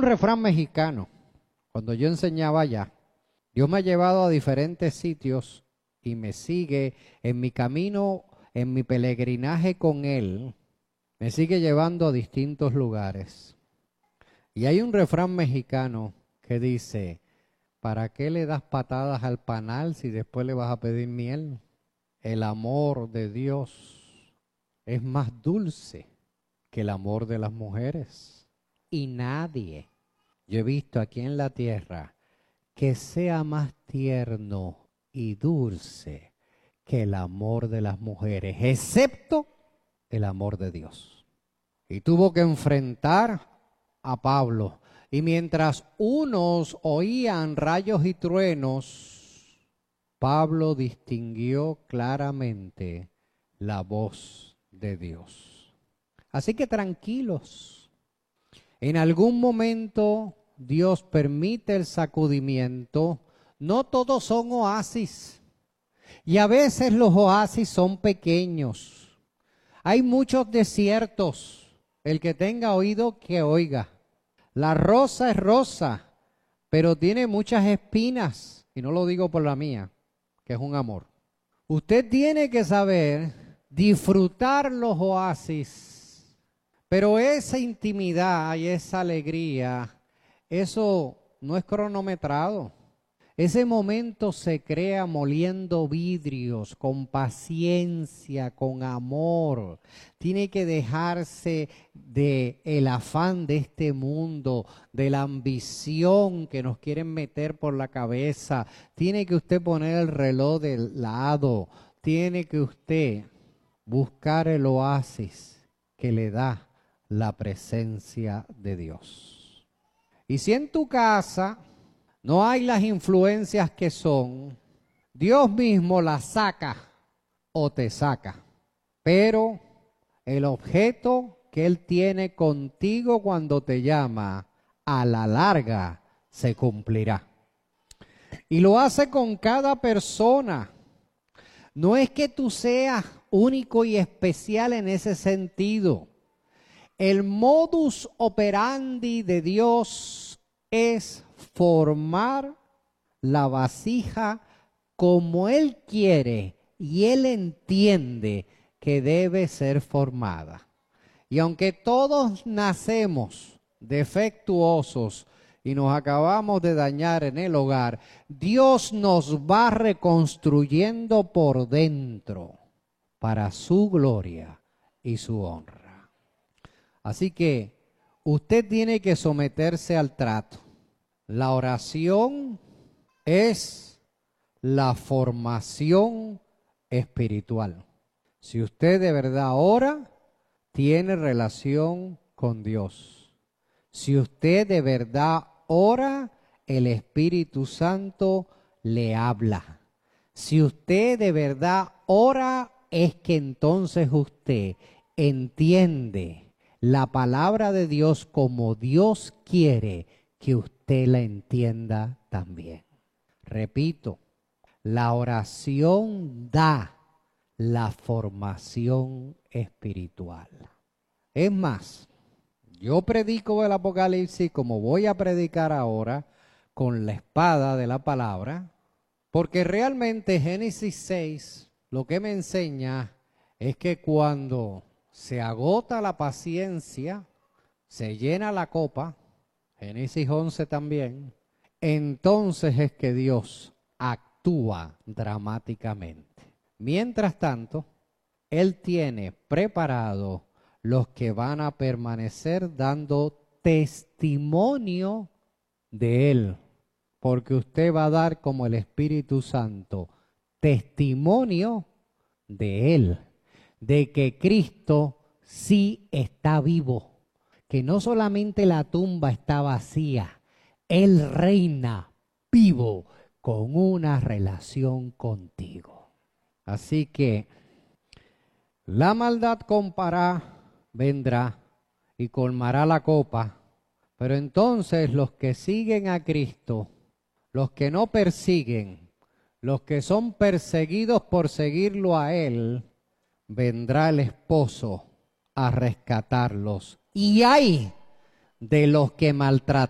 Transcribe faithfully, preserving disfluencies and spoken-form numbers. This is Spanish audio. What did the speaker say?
un refrán mexicano. Cuando yo enseñaba allá, Dios me ha llevado a diferentes sitios y me sigue en mi camino, en mi peregrinaje con Él, me sigue llevando a distintos lugares. Y hay un refrán mexicano que dice, ¿para qué le das patadas al panal si después le vas a pedir miel? El amor de Dios es más dulce que el amor de las mujeres. Y nadie, yo he visto aquí en la tierra, que sea más tierno y dulce que el amor de las mujeres, excepto el amor de Dios. Y tuvo que enfrentar a Pablo. Y mientras unos oían rayos y truenos, Pablo distinguió claramente la voz de Dios. Así que tranquilos. En algún momento Dios permite el sacudimiento. No todos son oasis. Y a veces los oasis son pequeños. Hay muchos desiertos. El que tenga oído, que oiga. La rosa es rosa, pero tiene muchas espinas. Y no lo digo por la mía, que es un amor. Usted tiene que saber disfrutar los oasis. Pero esa intimidad y esa alegría, eso no es cronometrado. Ese momento se crea moliendo vidrios, con paciencia, con amor. Tiene que dejarse del afán de este mundo, de la ambición que nos quieren meter por la cabeza. Tiene que usted poner el reloj de lado. Tiene que usted buscar el oasis que le da la presencia de Dios. Y si en tu casa no hay las influencias que son, Dios mismo las saca o te saca. Pero el objeto que Él tiene contigo cuando te llama, a la larga se cumplirá. Y lo hace con cada persona. No es que tú seas único y especial en ese sentido. El modus operandi de Dios es formar la vasija como Él quiere y Él entiende que debe ser formada. Y aunque todos nacemos defectuosos y nos acabamos de dañar en el hogar, Dios nos va reconstruyendo por dentro para su gloria y su honra. Así que usted tiene que someterse al trato. La oración es la formación espiritual. Si usted de verdad ora, tiene relación con Dios. Si usted de verdad ora, el Espíritu Santo le habla. Si usted de verdad ora, es que entonces usted entiende la palabra de Dios como Dios quiere que usted la entienda también. Repito, la oración da la formación espiritual. Es más, yo predico el Apocalipsis como voy a predicar ahora con la espada de la palabra, porque realmente Génesis seis lo que me enseña es que cuando se agota la paciencia, se llena la copa, Génesis once también, entonces es que Dios actúa dramáticamente. Mientras tanto, Él tiene preparado los que van a permanecer dando testimonio de Él, porque usted va a dar como el Espíritu Santo testimonio de Él, de que Cristo sí está vivo, que no solamente la tumba está vacía, Él reina vivo con una relación contigo. Así que la maldad compará, vendrá y colmará la copa, pero entonces los que siguen a Cristo, los que no persiguen, los que son perseguidos por seguirlo a Él, vendrá el esposo a rescatarlos. Y hay de los que maltratan